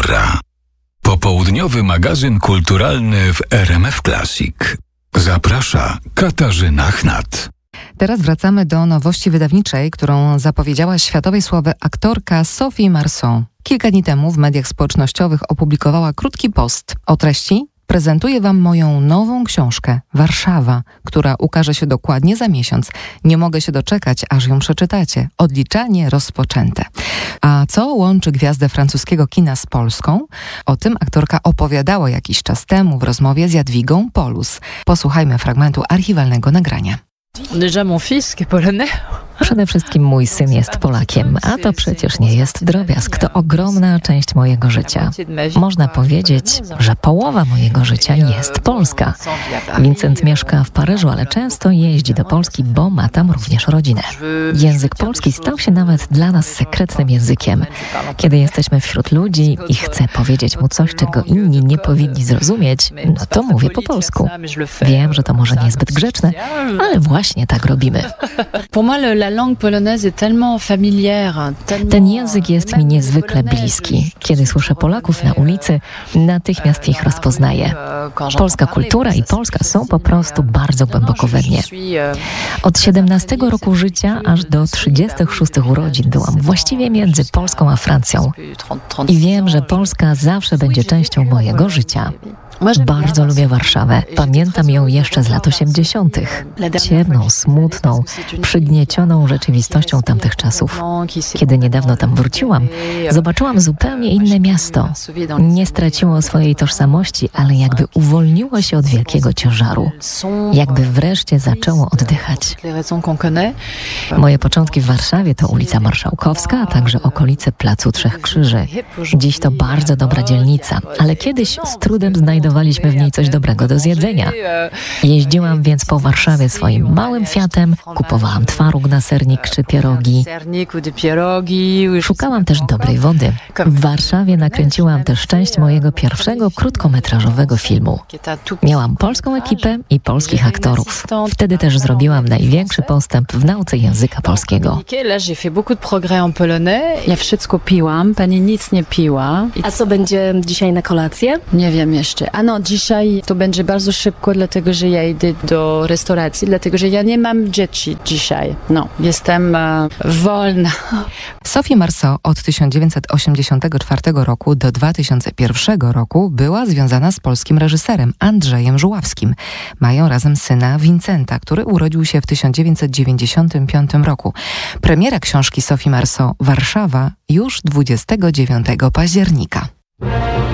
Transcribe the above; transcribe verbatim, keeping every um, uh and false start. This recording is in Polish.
Kultura. Popołudniowy magazyn kulturalny w R M F Classic. Zaprasza Katarzyna Chnat. Teraz wracamy do nowości wydawniczej, którą zapowiedziała światowej sławy aktorka Sophie Marceau. Kilka dni temu w mediach społecznościowych opublikowała krótki post o treści: prezentuję Wam moją nową książkę Warszawa, która ukaże się dokładnie za miesiąc. Nie mogę się doczekać, aż ją przeczytacie. Odliczanie rozpoczęte. A co łączy gwiazdę francuskiego kina z Polską? O tym aktorka opowiadała jakiś czas temu w rozmowie z Jadwigą Polus. Posłuchajmy fragmentu archiwalnego nagrania. Déjà mon fils qui est polonais. Przede wszystkim mój syn jest Polakiem, a to przecież nie jest drobiazg, to ogromna część mojego życia. Można powiedzieć, że połowa mojego życia jest polska. Vincent mieszka w Paryżu, ale często jeździ do Polski, bo ma tam również rodzinę. Język polski stał się nawet dla nas sekretnym językiem. Kiedy jesteśmy wśród ludzi i chcę powiedzieć mu coś, czego inni nie powinni zrozumieć, no to mówię po polsku. Wiem, że to może niezbyt grzeczne, ale właśnie tak robimy. Ten język jest mi niezwykle bliski. Kiedy słyszę Polaków na ulicy, natychmiast ich rozpoznaję. Polska kultura i Polska są po prostu bardzo głęboko we mnie. Od siedemnastego roku życia aż do trzydziestych szóstych urodzin byłam właściwie między Polską a Francją. I wiem, że Polska zawsze będzie częścią mojego życia. Bardzo lubię Warszawę. Pamiętam ją jeszcze z lat osiemdziesiątych. Ciemną, smutną, przygniecioną rzeczywistością tamtych czasów. Kiedy niedawno tam wróciłam, zobaczyłam zupełnie inne miasto. Nie straciło swojej tożsamości, ale jakby uwolniło się od wielkiego ciężaru. Jakby wreszcie zaczęło oddychać. Moje początki w Warszawie to ulica Marszałkowska, a także okolice Placu Trzech Krzyży. Dziś to bardzo dobra dzielnica, ale kiedyś z trudem znajdowałam Znajdowaliśmy w niej coś dobrego do zjedzenia. Jeździłam więc po Warszawie swoim małym Fiatem, kupowałam twaróg na sernik czy pierogi. Szukałam też dobrej wody. W Warszawie nakręciłam też część mojego pierwszego krótkometrażowego filmu. Miałam polską ekipę i polskich aktorów. Wtedy też zrobiłam największy postęp w nauce języka polskiego. Ja wszystko piłam, pani nic nie piła. A co będzie dzisiaj na kolację? Nie wiem jeszcze. A no, dzisiaj to będzie bardzo szybko, dlatego że ja idę do restauracji, dlatego że ja nie mam dzieci dzisiaj. No, jestem e, wolna. Sophie Marceau od tysiąc dziewięćset osiemdziesiątego czwartego roku do dwa tysiące pierwszego roku była związana z polskim reżyserem Andrzejem Żuławskim. Mają razem syna Vincenta, który urodził się w tysiąc dziewięćset dziewięćdziesiątym piątym roku. Premiera książki Sophie Marceau Warszawa już dwudziestego dziewiątego października.